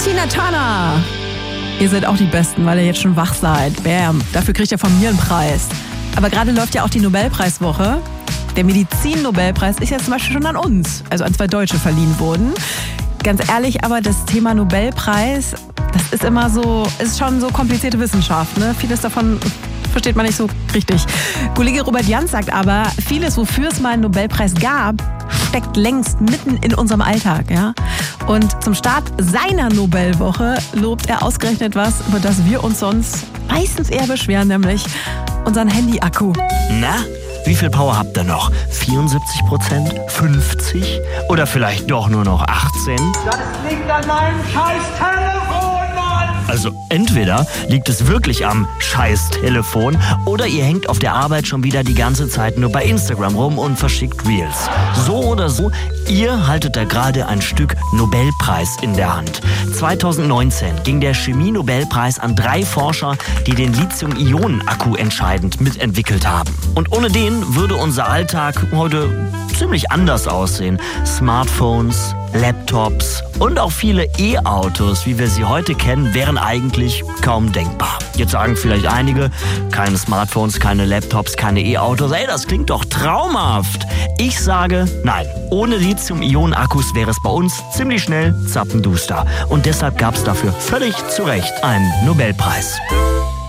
Tina Turner. Ihr seid auch die Besten, weil ihr jetzt schon wach seid. Bam. Dafür kriegt ihr von mir einen Preis. Aber gerade läuft ja auch die Nobelpreiswoche. Der Medizin-Nobelpreis ist ja zum Beispiel schon an uns, also an 2 Deutsche verliehen worden. Ganz ehrlich, aber das Thema Nobelpreis, das ist immer so, ist schon so komplizierte Wissenschaft, ne? Vieles davon versteht man nicht so richtig. Kollege Robert Jans sagt aber, vieles, wofür es mal einen Nobelpreis gab, steckt längst mitten in unserem Alltag, ja? Und zum Start seiner Nobelwoche lobt er ausgerechnet was, über das wir uns sonst meistens eher beschweren, nämlich unseren Handy-Akku. Na, wie viel Power habt ihr noch? 74%? 50%? Oder vielleicht doch nur noch 18%? Das liegt an meinem scheiß Telefon, Mann! Also entweder liegt es wirklich am scheiß Telefon oder ihr hängt auf der Arbeit schon wieder die ganze Zeit nur bei Instagram rum und verschickt Reels. So oder so, ihr haltet da gerade ein Stück Nobelpreis in der Hand. 2019 ging der Chemie-Nobelpreis an 3 Forscher, die den Lithium-Ionen-Akku entscheidend mitentwickelt haben. Und ohne den würde unser Alltag heute ziemlich anders aussehen. Smartphones, Laptops und auch viele E-Autos, wie wir sie heute kennen, wären eigentlich kaum denkbar. Jetzt sagen vielleicht einige, keine Smartphones, keine Laptops, keine E-Autos. Ey, das klingt doch traumhaft. Ich sage, nein, ohne Lithium-Ionen-Akkus wäre es bei uns ziemlich schnell zappenduster. Und deshalb gab es dafür völlig zu Recht einen Nobelpreis.